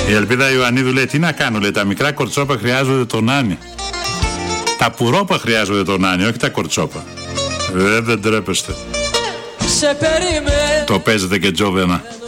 Η Ελπίδα Ιωαννίδου λέει: τι να κάνω, λέει, τα μικρά κορτσόπα χρειάζονται τον Άννη. Τα πουρόπα χρειάζονται τον Άννη, όχι τα κορτσόπα. Δεν τρέπεστε. Το παίζετε και τζόβενα.